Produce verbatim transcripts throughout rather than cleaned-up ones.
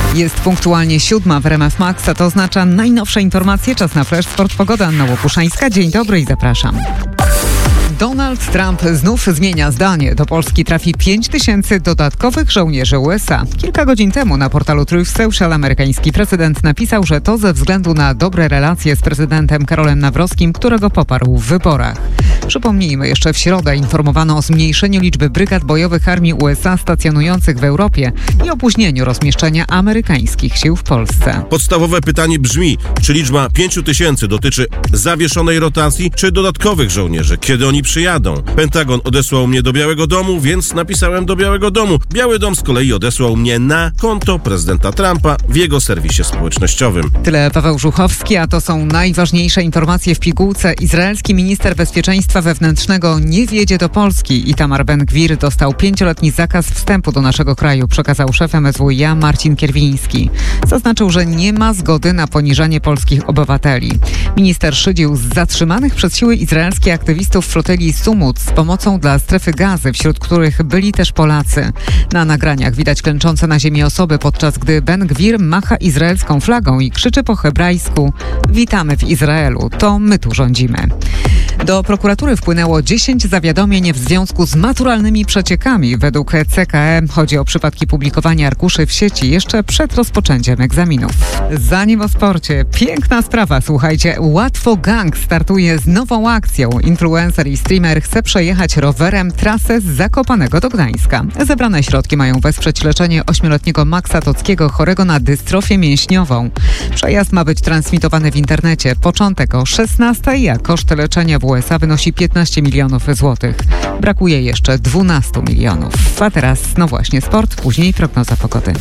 Jest punktualnie siódma w R M F Max, a to oznacza najnowsze informacje. Czas na Flash Sport. Pogoda. Anna Łopuszańska. Dzień dobry i zapraszam. Donald Trump znów zmienia zdanie. Do Polski trafi pięć tysięcy dodatkowych żołnierzy U S A. Kilka godzin temu na portalu Truth Social amerykański prezydent napisał, że to ze względu na dobre relacje z prezydentem Karolem Nawrockim, którego poparł w wyborach. Przypomnijmy, jeszcze w środę informowano o zmniejszeniu liczby brygad bojowych armii U S A stacjonujących w Europie i opóźnieniu rozmieszczenia amerykańskich sił w Polsce. Podstawowe pytanie brzmi, czy liczba pięciu tysięcy dotyczy zawieszonej rotacji, czy dodatkowych żołnierzy? Kiedy oni przyjadą? Pentagon odesłał mnie do Białego Domu, więc napisałem do Białego Domu. Biały Dom z kolei odesłał mnie na konto prezydenta Trumpa w jego serwisie społecznościowym. Tyle Paweł Żuchowski, a to są najważniejsze informacje w pigułce. Izraelski minister bezpieczeństwa wewnętrznego nie wjedzie do Polski. Itamar Ben-Gwir dostał pięcioletni zakaz wstępu do naszego kraju, przekazał szef M S W iA Marcin Kierwiński. Zaznaczył, że nie ma zgody na poniżanie polskich obywateli. Minister szydził z zatrzymanych przez siły izraelskie aktywistów flotylii Sumut z pomocą dla strefy Gazy, wśród których byli też Polacy. Na nagraniach widać klęczące na ziemi osoby, podczas gdy Ben-Gwir macha izraelską flagą i krzyczy po hebrajsku: witamy w Izraelu, to my tu rządzimy. Do prokuratury wpłynęło dziesięć zawiadomień w związku z maturalnymi przeciekami. Według C K E chodzi o przypadki publikowania arkuszy w sieci jeszcze przed rozpoczęciem egzaminów. Zanim o sporcie, piękna sprawa, słuchajcie, Łatwo Gang startuje z nową akcją. Influencer i streamer chce przejechać rowerem trasę z Zakopanego do Gdańska. Zebrane środki mają wesprzeć leczenie ośmioletniego Maxa Tockiego, chorego na dystrofię mięśniową. Przejazd ma być transmitowany w internecie. Początek o szesnastej, a koszt leczenia w U S A wynosi piętnaście milionów złotych. Brakuje jeszcze dwanaście milionów. A teraz no właśnie sport, później prognoza pogody.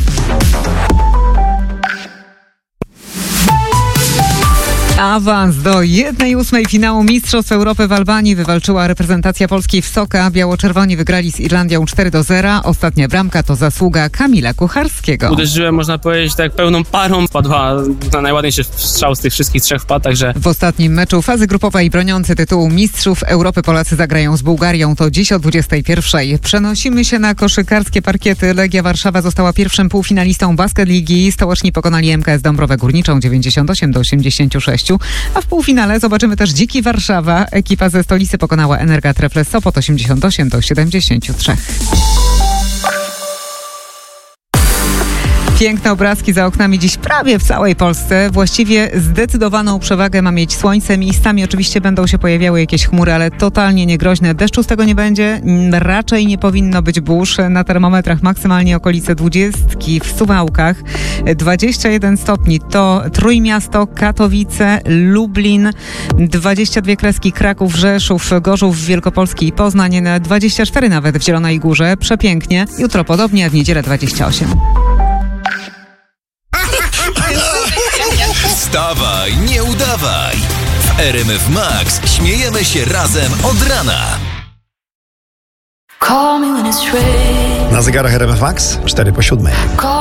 Awans do jednej ósmej finału Mistrzostw Europy w Albanii wywalczyła reprezentacja Polski w Soka. Biało-czerwoni wygrali z Irlandią cztery do zera. Ostatnia bramka to zasługa Kamila Kucharskiego. Uderzyłem, można powiedzieć, tak pełną parą. Wpadła na najładniejszy strzał z tych wszystkich trzech wpadł, także... W ostatnim meczu fazy grupowej broniący tytułu Mistrzów Europy Polacy zagrają z Bułgarią. To dziś o dwudziestej pierwszej. Przenosimy się na koszykarskie parkiety. Legia Warszawa została pierwszym półfinalistą Basket Ligi. Stołeczni pokonali M K S Dąbrowę Górniczą dziewięćdziesiąt osiem do osiemdziesięciu sześciu. A w półfinale zobaczymy też Dziki Warszawa. Ekipa ze stolicy pokonała Energa Trefle Sopot osiemdziesiąt osiem do siedemdziesięciu trzech. Piękne obrazki za oknami dziś prawie w całej Polsce. Właściwie zdecydowaną przewagę ma mieć słońce. Miejscami oczywiście będą się pojawiały jakieś chmury, ale totalnie niegroźne. Deszczu z tego nie będzie. Raczej nie powinno być burz. Na termometrach maksymalnie okolice dwudziestki w Suwałkach. dwadzieścia jeden stopni to Trójmiasto, Katowice, Lublin. dwadzieścia dwie kreski Kraków, Rzeszów, Gorzów Wielkopolski i Poznań. dwadzieścia cztery nawet w Zielonej Górze. Przepięknie. Jutro podobnie, a w niedzielę dwadzieścia osiem. Wstawaj, nie udawaj! W R M F Max śmiejemy się razem od rana. Na zegarach R M F Max cztery po siódmej.